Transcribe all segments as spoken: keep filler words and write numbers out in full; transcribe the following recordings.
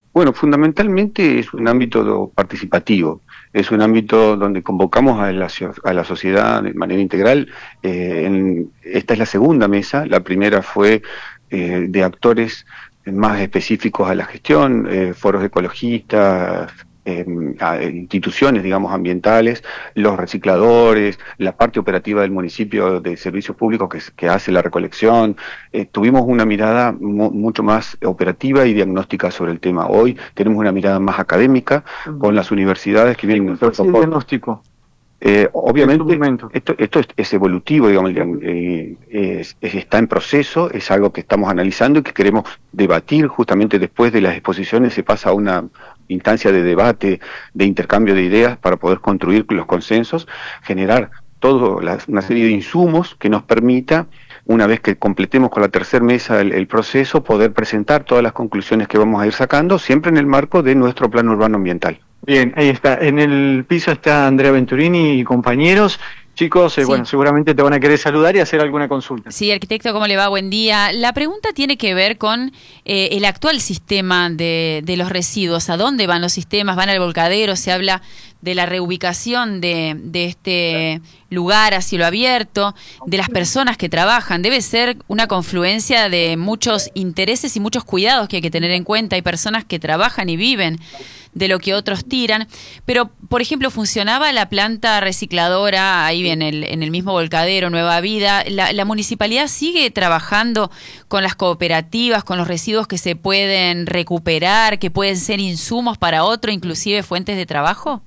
Bueno, fundamentalmente es un ámbito do- participativo, es un ámbito donde convocamos a la, so- a la sociedad de manera integral. Eh, en- esta es la segunda mesa, la primera fue eh, de actores más específicos a la gestión, eh, foros ecologistas, eh, a- instituciones, digamos, ambientales, los recicladores, la parte operativa del municipio de servicios públicos que, s- que hace la recolección. Eh, tuvimos una mirada mu- mucho más operativa y diagnóstica sobre el tema. Hoy tenemos una mirada más académica con las universidades que vienen. ¿Cuál fue el diagnóstico Eh, en su obviamente, momento? esto, esto es, es evolutivo, digamos, eh, es- es- está en proceso, es algo que estamos analizando y que queremos debatir. Justamente después de las exposiciones se pasa a una instancia de debate, de intercambio de ideas para poder construir los consensos, generar toda una serie de insumos que nos permita, una vez que completemos con la tercera mesa el, el proceso, poder presentar todas las conclusiones que vamos a ir sacando, siempre en el marco de nuestro plan urbano ambiental. Bien, ahí está. En el piso está Andrea Venturini y compañeros. Chicos, eh, bueno, Sí, seguramente te van a querer saludar y hacer alguna consulta. sí, arquitecto, ¿cómo le va? Buen día. La pregunta tiene que ver con eh, el actual sistema de, de los residuos. ¿A dónde van los sistemas? ¿Van al volcadero? Se habla de la reubicación de, de este lugar a cielo abierto, de las personas que trabajan. Debe ser una confluencia de muchos intereses y muchos cuidados que hay que tener en cuenta. Hay personas que trabajan y viven de lo que otros tiran. Pero, por ejemplo, funcionaba la planta recicladora ahí en el, en el mismo volcadero, Nueva Vida. La, la municipalidad sigue trabajando con las cooperativas, con los residuos que se pueden recuperar, que pueden ser insumos para otro, inclusive fuentes de trabajo.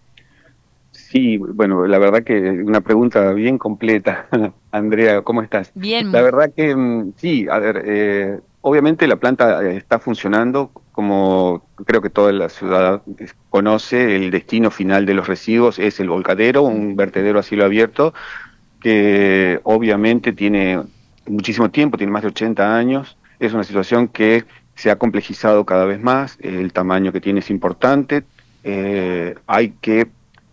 Sí, bueno, la verdad que una pregunta bien completa. Andrea, ¿cómo estás? La Bien, verdad que mm, sí, a ver, eh, obviamente la planta eh, está funcionando, como creo que toda la ciudad eh, conoce, el destino final de los residuos es el volcadero, un vertedero a cielo abierto, que obviamente tiene muchísimo tiempo, tiene más de ochenta años, es una situación que se ha complejizado cada vez más, el tamaño que tiene es importante, eh, hay que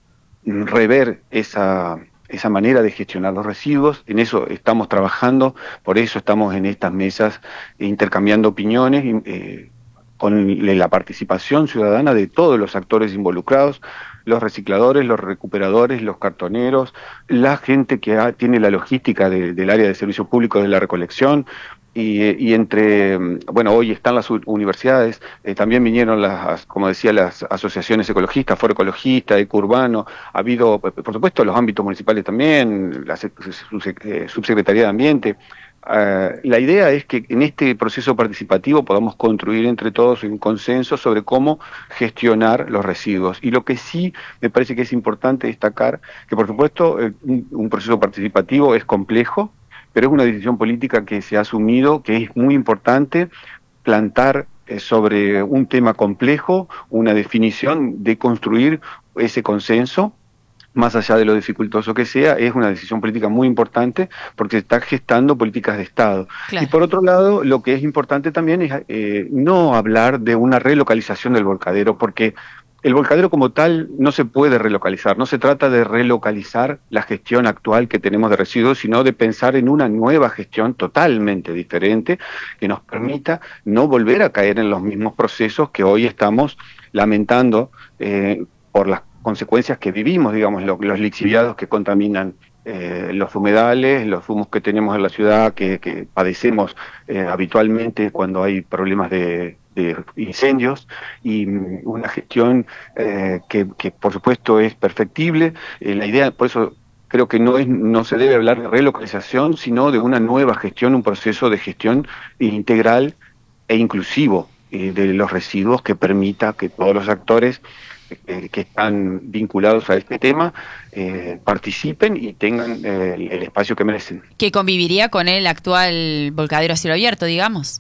rever esa, esa manera de gestionar los residuos. En eso estamos trabajando, por eso estamos en estas mesas intercambiando opiniones, eh, con la participación ciudadana de todos los actores involucrados, los recicladores, los recuperadores, los cartoneros, la gente que ha- tiene la logística de- del área de servicios públicos de la recolección. Y, y entre, mm, bueno, hoy están las u- universidades, eh, también vinieron las, como decía, las asociaciones ecologistas, Foro Ecologista, Ecurbano, ha habido, por supuesto, los ámbitos municipales también, la sec- subsec- eh, Subsecretaría de Ambiente. Uh, la idea es que en este proceso participativo podamos construir entre todos un consenso sobre cómo gestionar los residuos. Y lo que sí me parece que es importante destacar, que por supuesto eh, un, un proceso participativo es complejo, pero es una decisión política que se ha asumido, que es muy importante plantar eh, sobre un tema complejo una definición de construir ese consenso, más allá de lo dificultoso que sea, es una decisión política muy importante porque está gestando políticas de Estado. Y claro. por otro lado, lo que es importante también es eh, no hablar de una relocalización del volcadero, porque el volcadero como tal no se puede relocalizar, no se trata de relocalizar la gestión actual que tenemos de residuos, sino de pensar en una nueva gestión totalmente diferente que nos permita no volver a caer en los mismos procesos que hoy estamos lamentando eh, por las consecuencias que vivimos, digamos, lo, los lixiviados que contaminan eh, los humedales, los humos que tenemos en la ciudad, que, que padecemos eh, habitualmente cuando hay problemas de, de incendios, y mm, una gestión eh, que, que por supuesto es perfectible. Eh, la idea, por eso creo que no es, no se debe hablar de relocalización, sino de una nueva gestión, un proceso de gestión integral e inclusivo eh, de los residuos que permita que todos los actores eh, que están vinculados a este tema eh, participen y tengan eh, el, el espacio que merecen. Que conviviría con el actual volcadero a cielo abierto, digamos.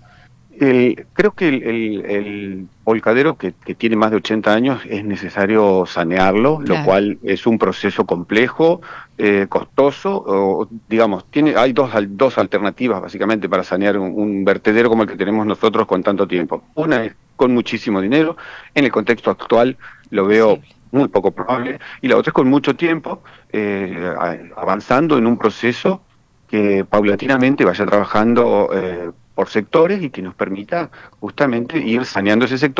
El, creo que el, el, el volcadero que, que tiene más de ochenta años es necesario sanearlo, lo Claro. cual es un proceso complejo, eh, costoso, o, digamos, tiene, hay dos, al- dos alternativas básicamente para sanear un, un vertedero como el que tenemos nosotros con tanto tiempo. Una es con muchísimo dinero, en el contexto actual lo veo Posible. muy poco probable, y la otra es con mucho tiempo, eh, a- avanzando en un proceso que paulatinamente vaya trabajando eh, por sectores y que nos permita justamente ir saneando ese sector